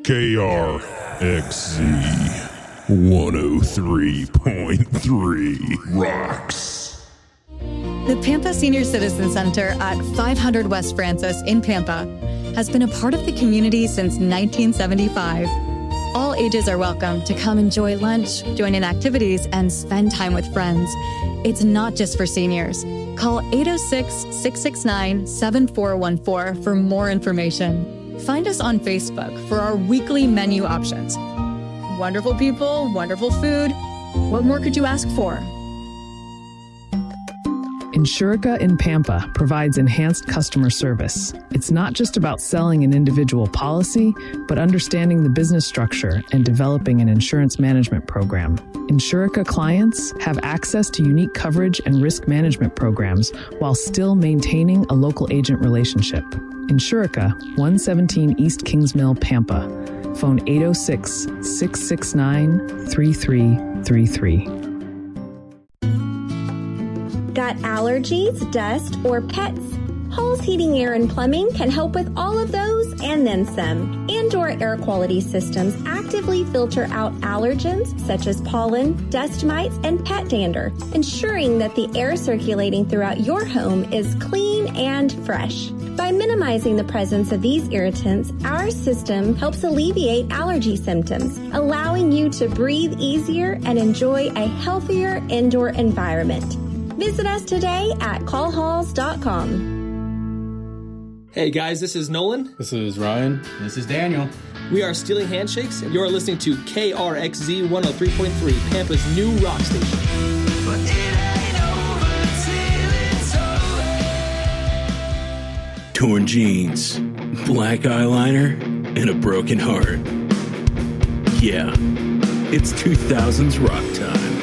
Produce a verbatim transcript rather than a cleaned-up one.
K R X Z one oh three point three rocks. The Pampa Senior Citizen Center at five hundred West Francis in Pampa has been a part of the community since nineteen seventy-five. All ages are welcome to come enjoy lunch, join in activities, and spend time with friends. It's not just for seniors. Call eight oh six, six six nine, seven four one four for more information. Find us on Facebook for our weekly menu options. Wonderful people, wonderful food. What more could you ask for? Insurica in Pampa provides enhanced customer service. It's not just about selling an individual policy, but understanding the business structure and developing an insurance management program. Insurica clients have access to unique coverage and risk management programs while still maintaining a local agent relationship. Insurica, one seventeen East Kings Mill, Pampa. Phone eight oh six, six six nine, three three three three. Got allergies, dust, or pets? Hall's Heating, Air, and Plumbing can help with all of those and then some. Indoor air quality systems actively filter out allergens such as pollen, dust mites, and pet dander, ensuring that the air circulating throughout your home is clean and fresh. By minimizing the presence of these irritants, our system helps alleviate allergy symptoms, allowing you to breathe easier and enjoy a healthier indoor environment. Visit us today at call halls dot com. Hey guys, this is Nolan. This is Ryan. This is Daniel. We are Stealing Handshakes, and you're listening to K R X Z one oh three point three, Pampa's new rock station. But it ain't over till it's over. Torn jeans, black eyeliner, and a broken heart. Yeah, it's two thousands rock time.